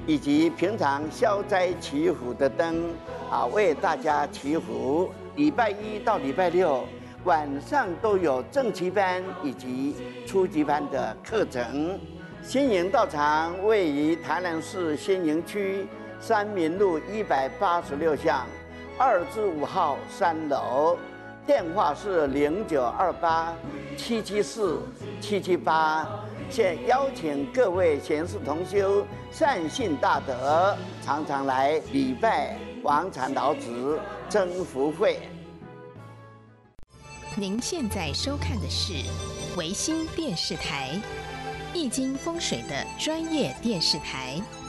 以及平常消灾祈福的灯为大家祈福。礼拜一到礼拜六晚上都有正期班以及初级班的课程。新营道场位于台南市新营区三民路186巷2至5号3楼，电话是0928774778。现邀请各位贤士同修善信大德，常常来礼拜王禅老子增福会。 您现在收看的是维新电视台易经风水的专业电视台。